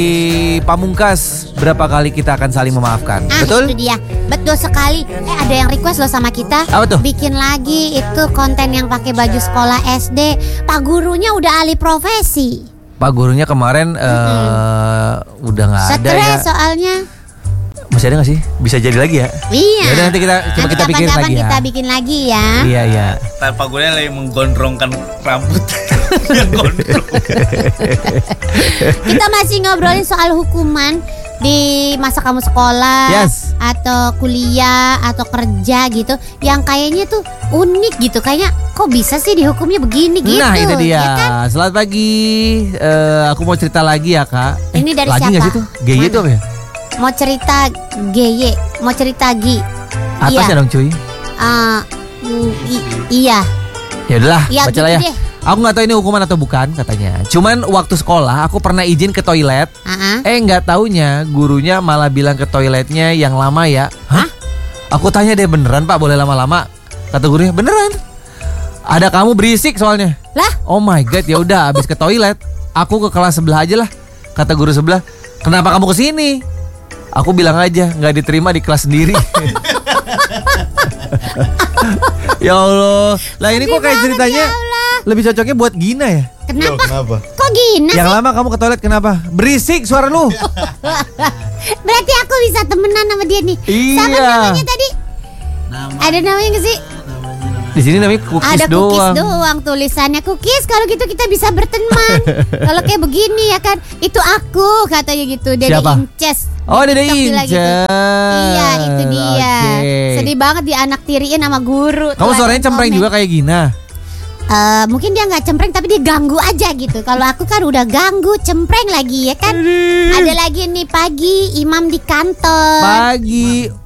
Pamungkas, berapa kali kita akan saling memaafkan? Betul? Itu dia. Betul sekali. Ada yang request loh sama kita. Apa tuh? Bikin lagi itu konten yang pakai baju sekolah SD. Pak gurunya udah alih profesi. Pak gurunya kemarin udah nggak ada ya. Stres soalnya. Masih ada nggak sih? Bisa jadi lagi ya? Iya. Yaudah, nanti kita coba kita pikirin kapan-kapan lagi ya. kita bikin lagi ya. Iya iya. Tanpa gurunya lagi menggondrongkan rambut. Yang gondrong. Kita masih ngobrolin soal hukuman di masa kamu sekolah, Yes. atau kuliah atau kerja gitu, yang kayaknya tuh unik gitu. Kayaknya kok bisa sih dihukumnya begini gitu. Nah itu dia. Ya kan? Selamat pagi. Aku mau cerita lagi ya kak. Ini dari lagi siapa? nggak sih tuh? GY itu apa ya? Mau cerita GY, mau cerita Gi. Atasnya dong cuy. Iya. Ya udahlah, Ya, baca lah gitu ya. deh. Aku nggak tahu ini hukuman atau bukan katanya. Cuman waktu sekolah aku pernah izin ke toilet. Nggak taunya gurunya malah bilang ke toiletnya yang lama ya. Hah? Aku tanya deh, beneran pak boleh lama-lama? Kata gurunya beneran. Ada kamu berisik soalnya. Lah? Oh my god, ya udah abis ke toilet, aku ke kelas sebelah aja lah. Kata guru sebelah, kenapa kamu kesini? Aku bilang aja nggak diterima di kelas sendiri. Ya Allah, lah ini kok kayak ceritanya lebih cocoknya buat Gina ya? Kenapa? Kok Gina Yang sih? lama kamu ke toilet kenapa? Berisik suara lu. Berarti aku bisa temenan sama dia nih. Iya. Siapa namanya tadi? Ada namanya nggak sih? Di sini namanya cookies Ada cookies doang. doang tulisannya cookies. Kalau gitu kita bisa berteman. Kalau kayak begini ya kan, itu aku katanya gitu. Dede Siapa? Inces. Oh, Dede TikTok bilang gitu. Inces. Iya, itu dia. Oke. Sedih banget dianak tiriin sama guru. Kamu Tuh suaranya ada cempreng komen. juga kayak Gina. Mungkin dia nggak cempreng tapi dia ganggu aja gitu. Kalau aku kan udah ganggu, cempreng lagi ya kan. Ada lagi nih pagi Imam di kantor. Pagi.